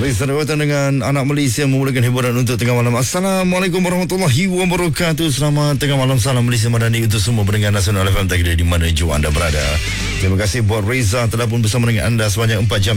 Reza Dawatan dengan anak Malaysia memulakan hiburan untuk tengah malam. Assalamualaikum warahmatullahi wabarakatuh. Selamat tengah malam, salam Malaysia Madani untuk semua pendengar Nasional FM Takdir di mana jua anda berada. Terima kasih buat Reza telah pun bersama dengan anda sebanyak 4 jam